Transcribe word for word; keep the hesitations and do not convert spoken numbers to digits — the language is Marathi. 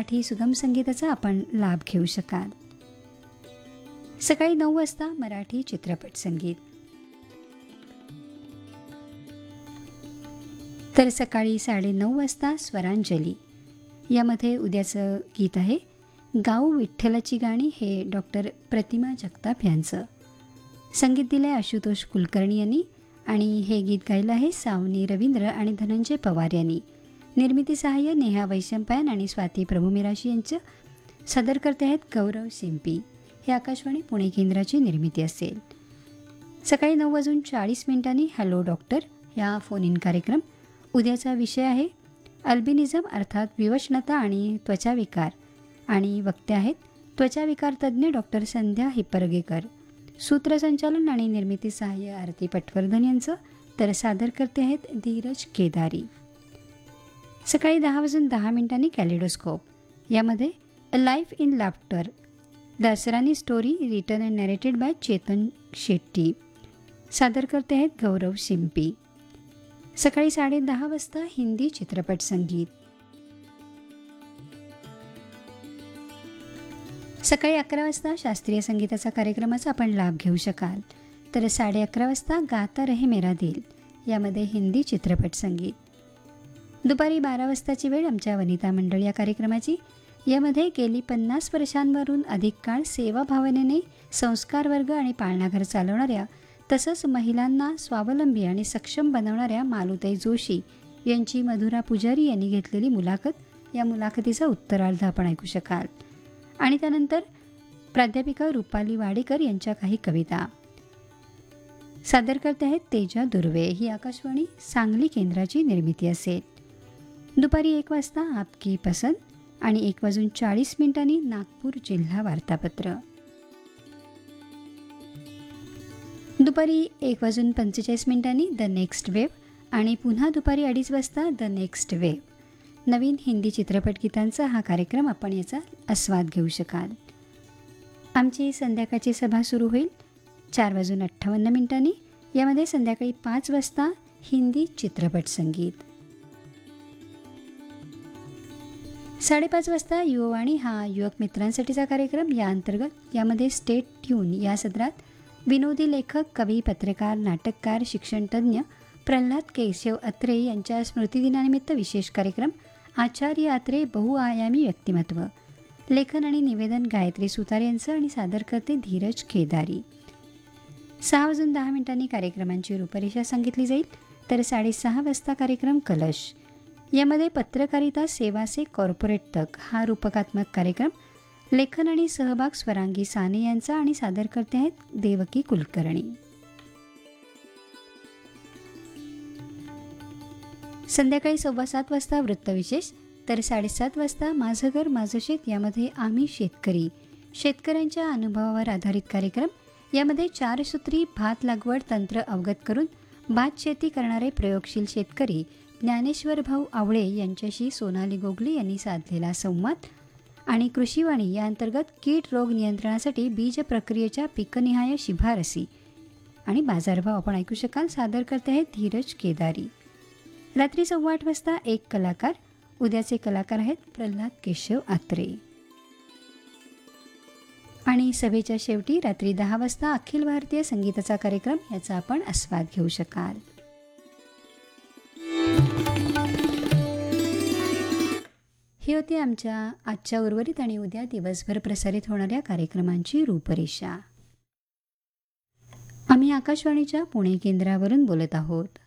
मराठी सुगम संगीताचा आपण लाभ घेऊ शकाल. सकाळी नऊ वाजता मराठी चित्रपट संगीत, तर सकाळी साडेनऊ वाजता स्वरांजली. यामध्ये उद्याचं गीत आहे गाऊ विठ्ठलाची गाणी, हे डॉक्टर प्रतिमा जगताप यांचं. संगीत दिलं आहे आशुतोष कुलकर्णी यांनी आणि हे गीत गायलं आहे सावनी रवींद्र आणि धनंजय पवार यांनी. निर्मिती सहाय्य नेहा वैशंपायन आणि स्वाती प्रभुमिराशी यांचं. सादर करते आहेत गौरव सिंपी. हे आकाशवाणी पुणे केंद्राची निर्मिती असेल. सकाळी नऊ वाजून चाळीस मिनिटांनी हॅलो डॉक्टर या फोन इन कार्यक्रम. उद्याचा विषय आहे अल्बिनिझम अर्थात विवशनता आणि त्वचाविकार आणि वक्ते आहेत त्वचाविकार तज्ज्ञ डॉक्टर संध्या हिप्परगेकर. सूत्रसंचालन आणि निर्मिती सहाय्य आरती पटवर्धन यांचं. तर सादर करते आहेत धीरज केदारी. सकाळी दहा वाजून दहा मिनिटांनी कॅलिडोस्कोप. यामध्ये a life in laughter दसरानी story return and narrated by Chetan Shetty. सादर करते आहेत गौरव सिंपी. सकाळी साडे दहा वाजता हिंदी चित्रपट संगीत. सकाळी अकरा वाजता शास्त्रीय संगीताचा कार्यक्रमाचा आपण लाभ घेऊ शकाल. तर साडे अकरा वाजता गाता रहे मेरा दिल यामध्ये हिंदी चित्रपट संगीत. दुपारी बारा वाजताची वेळ आमच्या वनिता मंडळ या कार्यक्रमाची. यामध्ये गेली पन्नास वर्षांवरून अधिक काळ सेवाभावनेने संस्कार वर्ग आणि पाळणाघर चालवणाऱ्या तसंच महिलांना स्वावलंबी आणि सक्षम बनवणाऱ्या मालुताई जोशी यांची मधुरा पुजारी यांनी घेतलेली मुलाखत. या मुलाखतीचा उत्तरार्ध आपण ऐकू शकाल. आणि त्यानंतर प्राध्यापिका रुपाली वाडेकर यांच्या काही कविता. सादर करते आहेत तेजा दुर्वे. ही आकाशवाणी सांगली केंद्राची निर्मिती असेल. दुपारी एक वाजता आपकी पसंत आणि एक वाजून चाळीस मिनिटांनी नागपूर जिल्हा वार्तापत्र. दुपारी एक वाजून पंचेचाळीस मिनिटांनी द नेक्स्ट वेव्ह आणि पुन्हा दुपारी अडीच वाजता द नेक्स्ट वेव्ह. नवीन हिंदी चित्रपट गीतांचा हा कार्यक्रम आपण याचा आस्वाद घेऊ शकाल. आमची संध्याकाळची सभा सुरू होईल चार वाजून अठ्ठावन्न मिनिटांनी. यामध्ये संध्याकाळी पाच वाजता हिंदी चित्रपट संगीत. साडेपाच वाजता युववाणी हा युवक मित्रांसाठीचा कार्यक्रम. या अंतर्गत यामध्ये स्टेट ट्यून या सदरात विनोदी लेखक, कवी, पत्रकार, नाटककार, शिक्षणतज्ज्ञ प्रल्हाद केशव अत्रे यांच्या स्मृतिदिनानिमित्त विशेष कार्यक्रम. आचार्य अत्रे बहुआयामी व्यक्तिमत्व. लेखन आणि निवेदन गायत्री सुतार यांचं आणि सादर करते धीरज केदारी. सहा वाजून दहा मिनिटांनी कार्यक्रमांची रूपरेषा सांगितली जाईल. तर साडेसहा वाजता कार्यक्रम कलश. यामध्ये पत्रकारिता सेवा से कॉर्पोरेट तक हा रूपकात्मक कार्यक्रम. लेखन आणि सहभाग स्वरांगी साने यांचा आणि सादर करते आहेत देवकी कुलकर्णी. संध्याकाळी सव्वा सात वाजता वृत्तविशेष. तर साडेसात वाजता माझं घर माझं शेत यामध्ये आम्ही शेतकरी शेतकऱ्यांच्या अनुभवावर आधारित कार्यक्रम. यामध्ये चारसूत्री भात लागवड तंत्र अवगत करून भात शेती करणारे प्रयोगशील शेतकरी ज्ञानेश्वर भाऊ आवळे यांच्याशी सोनाली गोगले यांनी साधलेला संवाद. आणि कृषीवाणी या अंतर्गत कीड रोग नियंत्रणासाठी बीज प्रक्रियेच्या पिकनिहाय शिफारसी आणि बाजारभाव आपण ऐकू शकाल. सादर करते आहेत धीरज केदारी. रात्री सव्वा आठ वाजता एक कलाकार. उद्याचे कलाकार आहेत प्रल्हाद केशव आत्रे. आणि सभेच्या शेवटी रात्री दहा वाजता अखिल भारतीय संगीताचा कार्यक्रम. याचा आपण आस्वाद घेऊ शकाल. ही होती आमच्या आजच्या उर्वरित आणि उद्या दिवसभर प्रसारित होणाऱ्या कार्यक्रमांची रूपरेषा. आम्ही आकाशवाणीच्या पुणे केंद्रावरून बोलत आहोत.